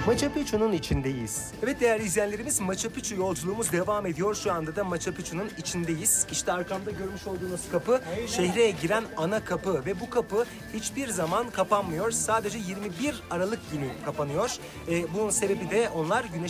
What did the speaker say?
Machu Picchu'nun içindeyiz. Evet değerli izleyenlerimiz, Machu Picchu yolculuğumuz devam ediyor. Şu anda da Machu Picchu'nun içindeyiz. İşte arkamda görmüş olduğunuz kapı şehre giren ana kapı ve bu kapı hiçbir zaman kapanmıyor. Sadece 21 Aralık günü kapanıyor. Bunun sebebi de onlar güneş